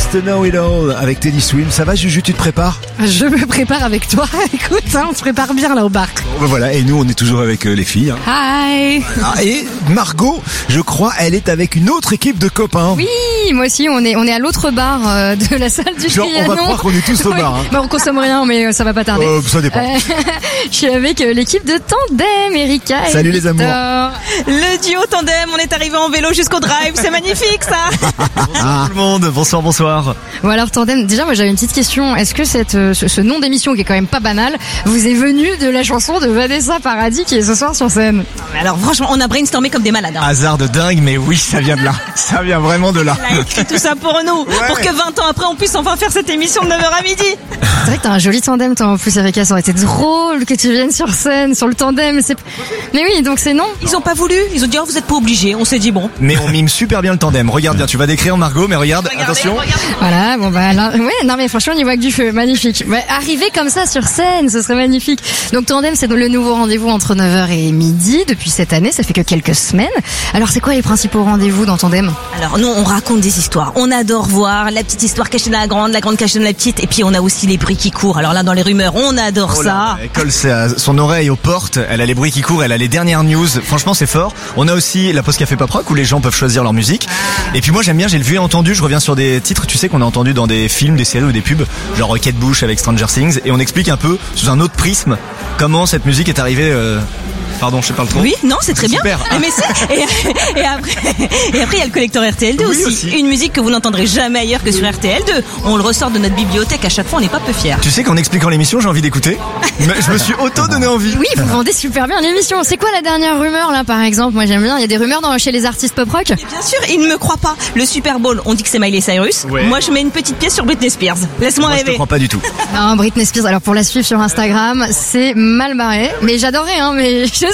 Just Know It All avec Teddy Swims. Ça va Juju, tu te prépares? Je me prépare avec toi. Écoute, on se prépare bien là au bar. Bon, voilà, et nous on est toujours avec les filles. Hi. Et Margot, je crois, elle est avec une autre équipe de copains. Oui, moi aussi, on est à l'autre bar de la salle du Genre, Trianon. on va croire qu'on est tous au bar. Hein. Bah, on consomme rien, mais ça va pas tarder. Ça dépend. Je suis avec l'équipe de Tandem, Erika. Et Salut les Victor. amours. Le duo Tandem, on est arrivé en vélo jusqu'au drive, c'est magnifique ça. Bonsoir tout le monde, bonsoir. Bon alors Tandem, déjà moi j'avais une petite question. Est-ce que ce nom d'émission qui est quand même pas banal vous est venu de la chanson de Vanessa Paradis qui est ce soir sur scène? Alors franchement, on a brainstormé comme des malades. Hein. Hasard de dingue, mais oui, ça vient de là. Ça vient vraiment de là. Elle a écrit tout ça pour nous, pour que 20 ans après on puisse enfin faire cette émission de 9h à midi. C'est vrai que t'as un joli tandem toi en plus Erika, ça aurait été drôle que tu viennes sur scène, sur le tandem. Mais oui, donc c'est non. Ils ont pas voulu, ils ont dit oh vous êtes pas obligés, on s'est dit bon. Mais on mime super bien le tandem. Regarde bien, tu vas décrire Margot, mais regarde, attention. Voilà, bon bah là, ouais, non mais franchement on y voit que du feu, magnifique. Bah, arriver comme ça sur scène, ce serait magnifique. Donc Tandem, c'est le nouveau rendez-vous entre 9h et midi depuis cette année, ça fait que quelques semaines. Alors c'est quoi les principaux rendez-vous dans Tandem? Alors nous on raconte des histoires, on adore voir la petite histoire cachée dans la grande cachée dans la petite, et puis on a aussi les bruits qui courent. Alors là dans les rumeurs, on adore ça. Elle colle son oreille aux portes, elle a les bruits qui courent, elle a les dernières news. Franchement c'est fort. On a aussi la pause café pop rock où les gens peuvent choisir leur musique. Et puis moi j'aime bien, j'ai le vu et entendu, je reviens sur des titres, tu sais, qu'on a entendu dans des films, des séries ou des pubs, genre Kate Bush avec Stranger Things, et on explique un peu sous un autre prisme comment cette musique est arrivée. Pardon, je parle trop. Oui, non, c'est très bien. Super. Mais si. Et après, il y a le collecteur RTL2 Oui, aussi. Une musique que vous n'entendrez jamais ailleurs que sur RTL2. On le ressort de notre bibliothèque à chaque fois, on n'est pas peu fiers. Tu sais qu'en expliquant l'émission, j'ai envie d'écouter. Je me suis auto-donné envie. Oui, vous vendez super bien l'émission. C'est quoi la dernière rumeur là par exemple? Moi j'aime bien, il y a des rumeurs chez les artistes pop rock. Et bien sûr, ils ne me croient pas. Le Super Bowl, on dit que c'est Miley Cyrus. Ouais. Moi, je mets une petite pièce sur Britney Spears. Laisse-moi Moi je te rêver. crois pas du tout. Non, Britney Spears, alors pour la suivre sur Instagram, c'est mal barré. Mais j'adorerais, hein, mais je